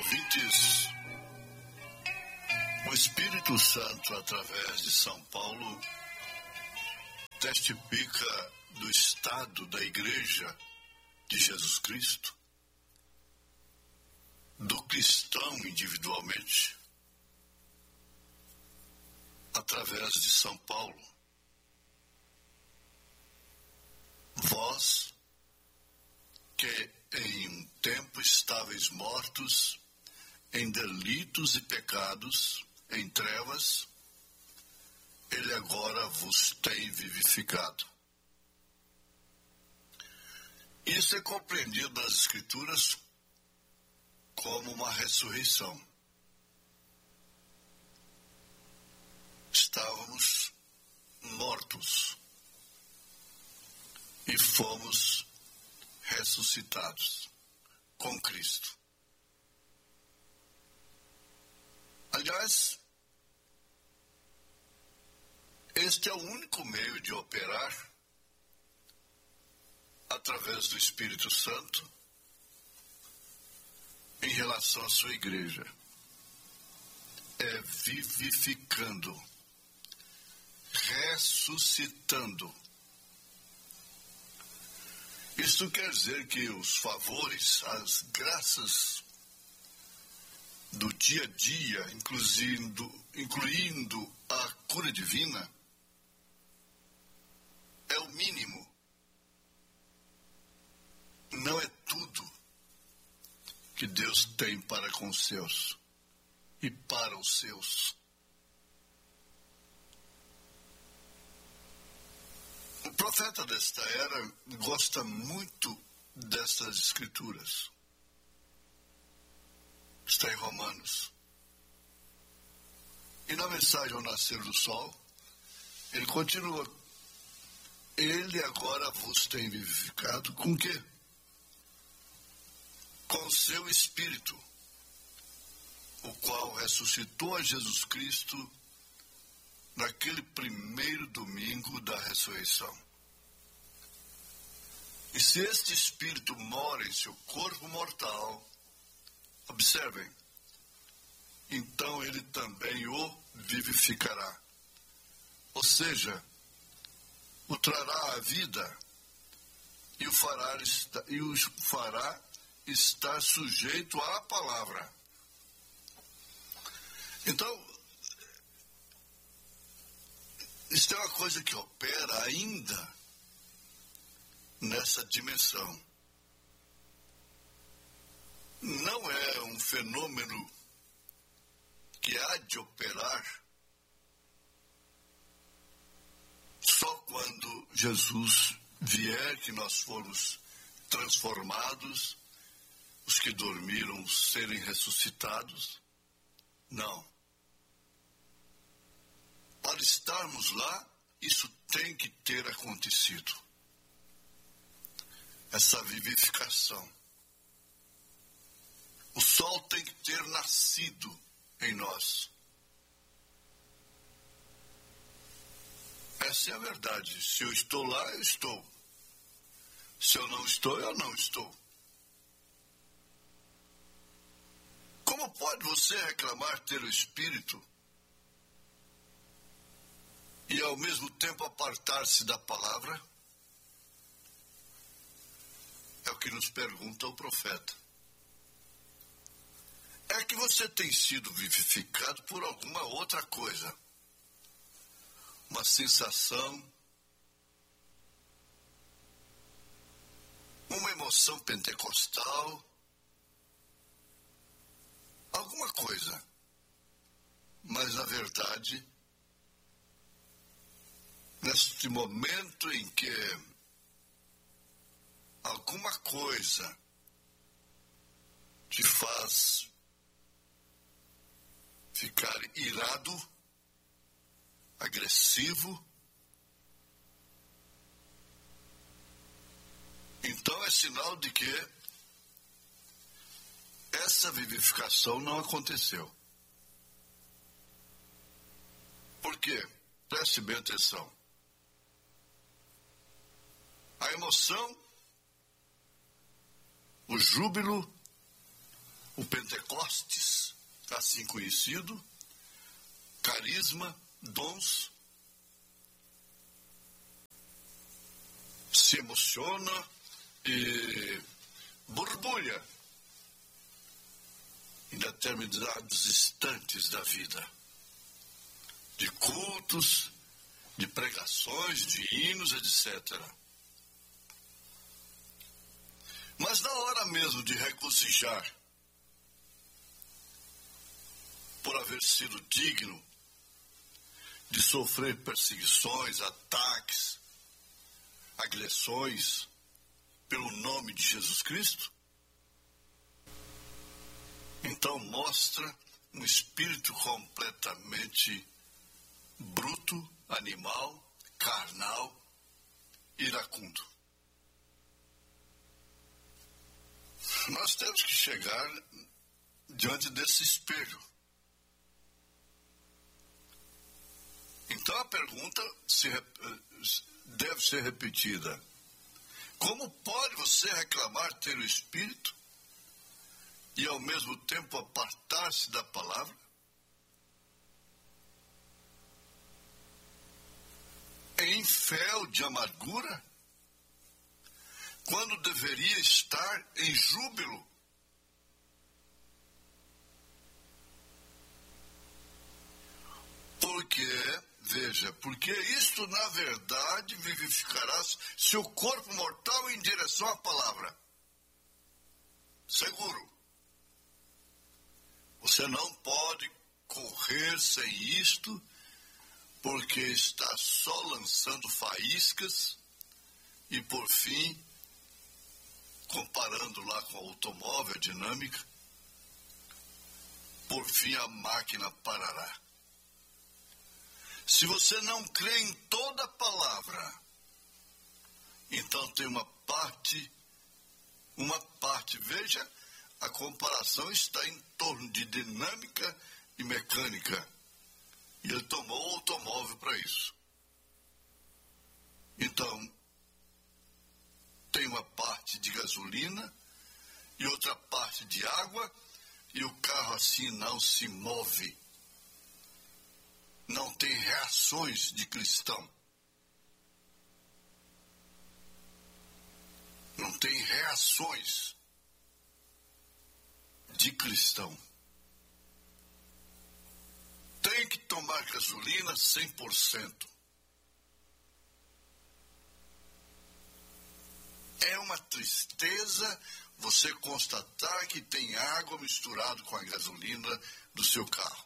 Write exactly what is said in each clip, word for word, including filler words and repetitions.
ouvintes, o Espírito Santo, através de São Paulo, testifica do estado da Igreja de Jesus Cristo, do cristão individualmente, através de São Paulo. Vós, que em um tempo estáveis mortos em delitos e pecados, em trevas, ele agora vos tem vivificado. Isso é compreendido nas Escrituras como uma ressurreição. Estávamos mortos e fomos ressuscitados com Cristo. Aliás, este é o único meio de operar através do Espírito Santo em relação à sua igreja. É vivificando, ressuscitando. Isso quer dizer que os favores, as graças do dia a dia, incluindo, incluindo a cura divina, é o mínimo. Não é tudo que Deus tem para com os seus e para os seus. O profeta desta era gosta muito dessas escrituras. Está em Romanos. E na mensagem ao nascer do sol, ele continua. Ele agora vos tem vivificado com o quê? Com o seu Espírito, o qual ressuscitou a Jesus Cristo naquele primeiro domingo da ressurreição. E se este Espírito mora em seu corpo mortal, observem, então ele também o vivificará. Ou seja, o trará à vida e o fará, e o fará estar sujeito à palavra. Então, isso é uma coisa que opera ainda nessa dimensão. Não é um fenômeno que há de operar só quando Jesus vier, que nós formos transformados, os que dormiram serem ressuscitados. Não. Para estarmos lá, isso tem que ter acontecido. Essa vivificação. O sol tem que ter nascido em nós. Essa é a verdade. Se eu estou lá, eu estou. Se eu não estou, eu não estou. Como pode você reclamar ter o Espírito e ao mesmo tempo apartar-se da palavra? É o que nos pergunta o profeta. É que você tem sido vivificado por alguma outra coisa. Uma sensação, uma emoção pentecostal, alguma coisa. Mas, na verdade, neste momento em que alguma coisa te faz ficar irado, agressivo, então é sinal de que essa vivificação não aconteceu. Por quê? Preste bem atenção. A emoção, o júbilo, o Pentecostes, assim conhecido, carisma, dons, se emociona e borbulha em determinados instantes da vida, de cultos, de pregações, de hinos, etcétera. Mas na hora mesmo de regozijar por haver sido digno de sofrer perseguições, ataques, agressões pelo nome de Jesus Cristo, então mostra um espírito completamente bruto, animal, carnal, iracundo. Nós temos que chegar diante desse espelho. Então a pergunta se, deve ser repetida. Como pode você reclamar ter o Espírito e ao mesmo tempo apartar-se da palavra? Em fel de amargura, quando deveria estar em júbilo. Porque, veja, porque isto na verdade vivificará seu corpo mortal em direção à palavra. Seguro. Você não pode correr sem isto, porque está só lançando faíscas e, por fim, comparando lá com a automóvel, a dinâmica, por fim a máquina parará. Se você não crê em toda a palavra, então tem uma parte, uma parte, veja, a comparação está em torno de dinâmica e mecânica. E ele tomou o automóvel para isso. Então, tem uma parte de gasolina e outra parte de água, e o carro assim não se move. Não tem reações de cristão. Não tem reações de cristão. Tem que tomar gasolina cem por cento. É uma tristeza você constatar que tem água misturada com a gasolina do seu carro.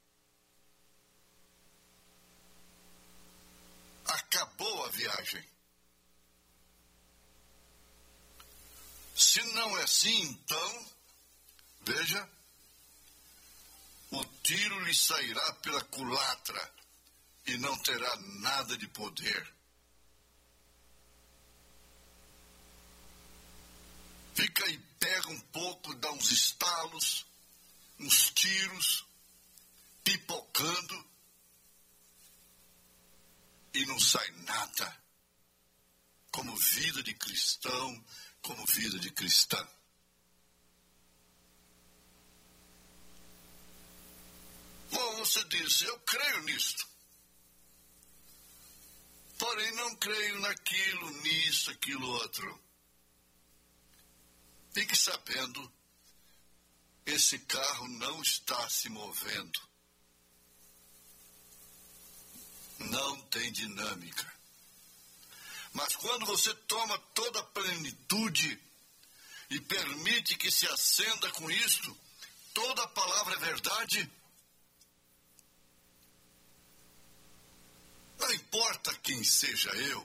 Acabou a viagem. Se não é assim, então, veja, o tiro lhe sairá pela culatra e não terá nada de poder. Fica aí, pega um pouco, dá uns estalos, uns tiros, pipocando, e não sai nada. Como vida de cristão, como vida de cristã. Bom, você diz, eu creio nisto. Porém, não creio naquilo, nisso, aquilo outro. Fique sabendo, esse carro não está se movendo. Não tem dinâmica. Mas quando você toma toda a plenitude e permite que se acenda com isto, toda a palavra é verdade. Não importa quem seja eu.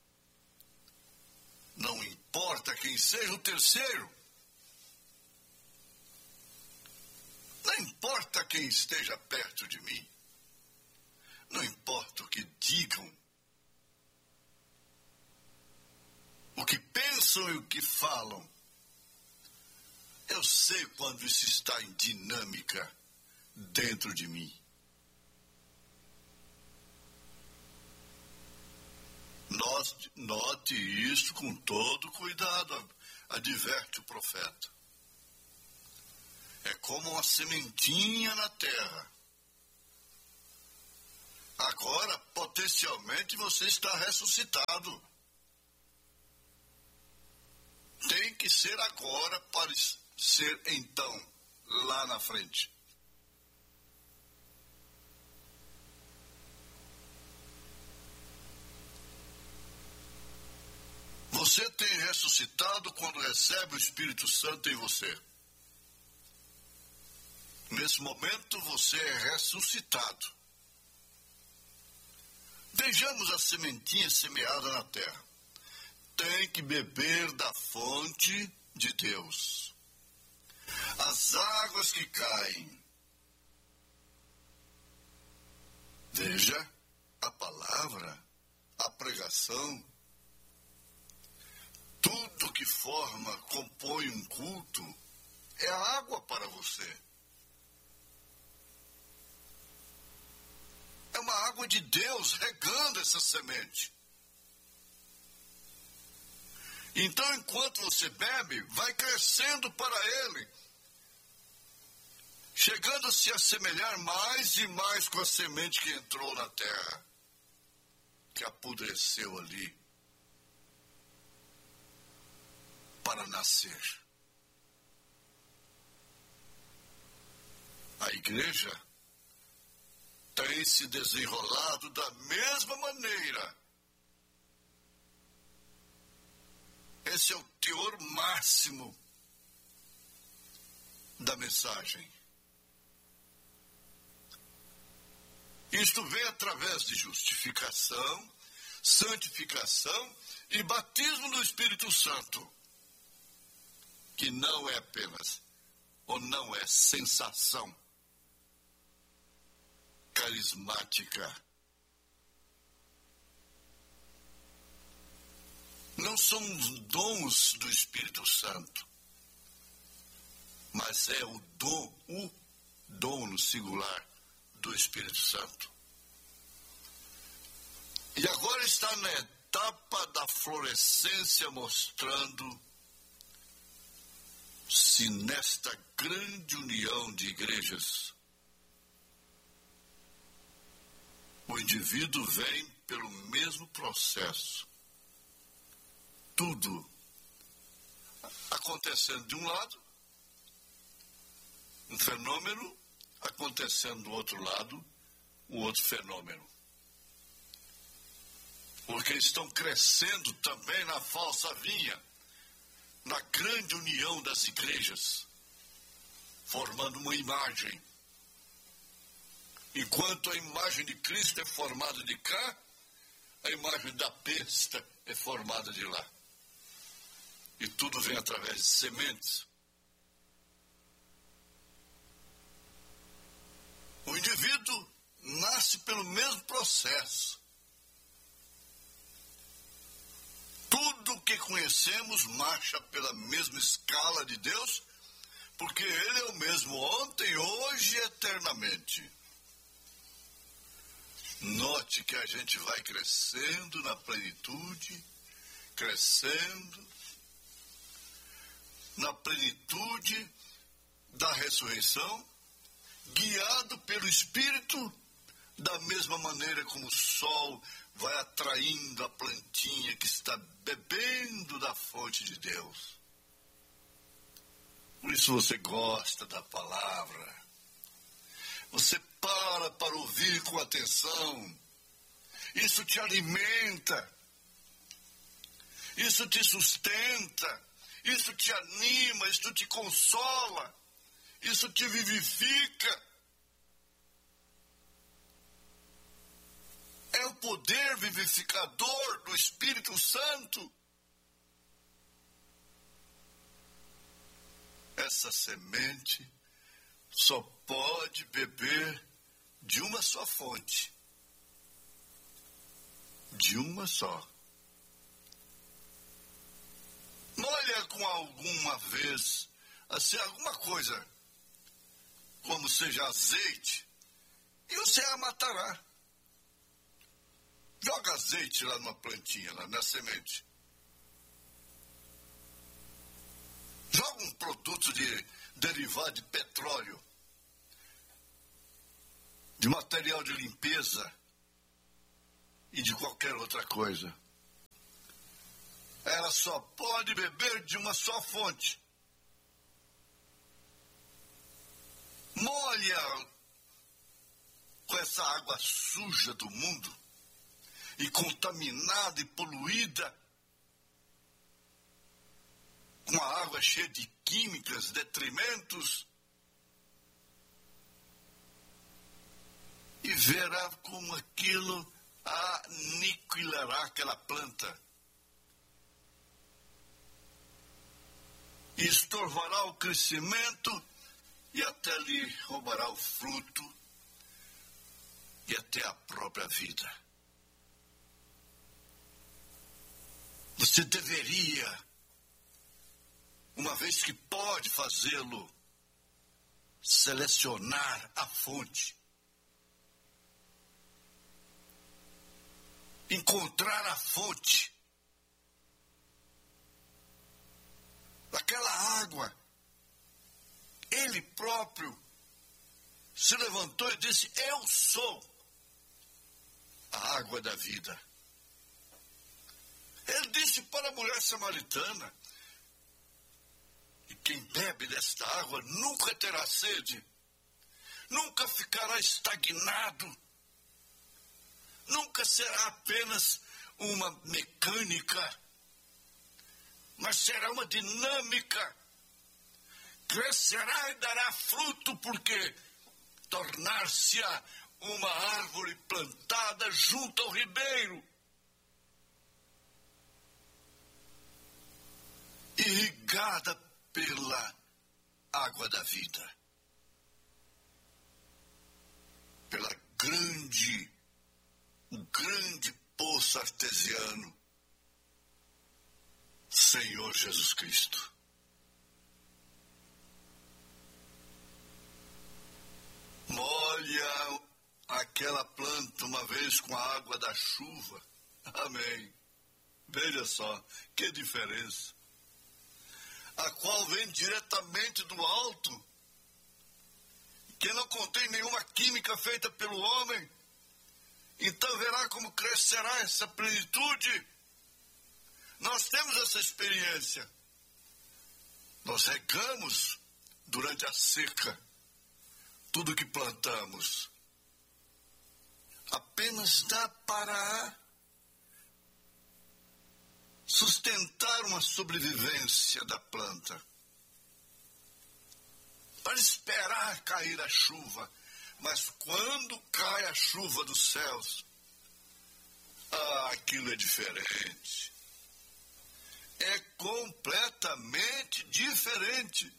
Não importa quem seja o terceiro. Não importa quem esteja perto de mim. Não importa o que digam. O que pensam e o que falam. Eu sei quando isso está em dinâmica dentro de mim. Note, note isso com todo cuidado, adverte o profeta. É como como uma sementinha na terra. Agora, potencialmente, você está ressuscitado. Tem que ser agora para ser então, lá na frente. Você tem ressuscitado quando recebe o Espírito Santo em você. Nesse momento você é ressuscitado. Vejamos a sementinha semeada na terra. Tem que beber da fonte de Deus. As águas que caem. Veja a palavra, a pregação. Tudo que forma, compõe um culto, é água para você. É uma água de Deus regando essa semente. Então, enquanto você bebe, vai crescendo para Ele, chegando a se assemelhar mais e mais com a semente que entrou na terra, que apodreceu ali, para nascer. A igreja tem se desenrolado da mesma maneira. Esse é o teor máximo da mensagem. Isto vem através de justificação, santificação e batismo no Espírito Santo, que não é apenas, ou não é sensação carismática. Não são os dons do Espírito Santo, mas é o dom, o dom no singular do Espírito Santo. E agora está na etapa da florescência, mostrando se nesta grande união de igrejas o indivíduo vem pelo mesmo processo. Tudo acontecendo de um lado, um fenômeno, acontecendo do outro lado, o outro fenômeno. Porque estão crescendo também na falsa vinha, na grande união das igrejas, formando uma imagem. Enquanto a imagem de Cristo é formada de cá, a imagem da besta é formada de lá. E tudo vem através de sementes. O indivíduo nasce pelo mesmo processo. Tudo que conhecemos marcha pela mesma escala de Deus, porque Ele é o mesmo ontem, hoje e eternamente. Note que a gente vai crescendo na plenitude, crescendo na plenitude da ressurreição, guiado pelo Espírito, da mesma maneira como o sol vai atraindo a plantinha que está bebendo da fonte de Deus. Por isso você gosta da palavra. Você para para ouvir com atenção. Isso te alimenta. Isso te sustenta. Isso te anima. Isso te consola. Isso te vivifica. É o poder vivificador do Espírito Santo. Essa semente só pode beber de uma só fonte. De uma só. Molha com alguma vez, assim, alguma coisa, como seja azeite, e você a matará. Joga azeite lá numa plantinha, lá na semente. Joga um produto de derivado de petróleo, de material de limpeza e de qualquer outra coisa. Ela só pode beber de uma só fonte. Molha com essa água suja do mundo e contaminada e poluída, com a água cheia de químicas, detrimentos, e verá como aquilo aniquilará aquela planta e estorvará o crescimento e até lhe roubará o fruto e até a própria vida. Você deveria, uma vez que pode fazê-lo, selecionar a fonte, encontrar a fonte daquela água. Ele próprio se levantou e disse: eu sou a água da vida. Ele disse para a mulher samaritana: e quem bebe desta água nunca terá sede, nunca ficará estagnado, nunca será apenas uma mecânica, mas será uma dinâmica, crescerá e dará fruto, porque tornar-se-á uma árvore plantada junto ao ribeiro, irrigada pela água da vida, pela grande, um grande poço artesiano, Senhor Jesus Cristo. Molha aquela planta uma vez com a água da chuva. Amém. Veja só, que diferença. A qual vem diretamente do alto, que não contém nenhuma química feita pelo homem. Então verá como crescerá essa plenitude. Nós temos essa experiência. Nós regamos durante a seca tudo que plantamos. Apenas dá para sustentar uma sobrevivência da planta, para esperar cair a chuva. Mas quando cai a chuva dos céus, ah, aquilo é diferente. É completamente diferente.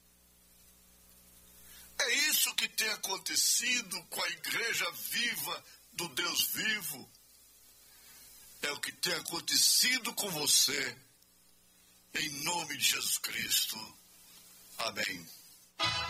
É isso que tem acontecido com a igreja viva do Deus vivo. É o que tem acontecido com você, em nome de Jesus Cristo. Amém.